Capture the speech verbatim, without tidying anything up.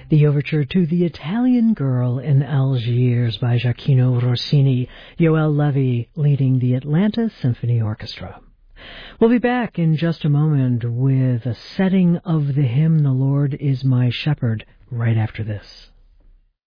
The overture to The Italian Girl in Algiers by Gioacchino Rossini, Yoel Levy leading the Atlanta Symphony Orchestra. We'll be back in just a moment with a setting of the hymn, The Lord is My Shepherd, right after this.